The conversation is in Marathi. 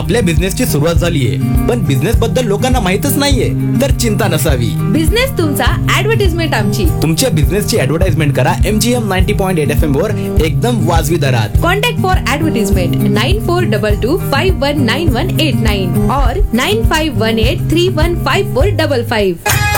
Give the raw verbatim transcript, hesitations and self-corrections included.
आपल्या बिझनेसची सुरुवात झालीये पण बिझनेस बद्दल लोकांना माहितच नाहीये, तर चिंता नसावी. बिझनेस तुमचा, ऍडव्हर्टाइजमेंट आमची. तुमच्या बिझनेसची ऍडव्हर्टाइजमेंट करा MGM ninety point eight F M वर एकदम वाजवी दरात. Contact for advertisement nine four double two five one nine one eight nine और nine five one eight three one five four double five.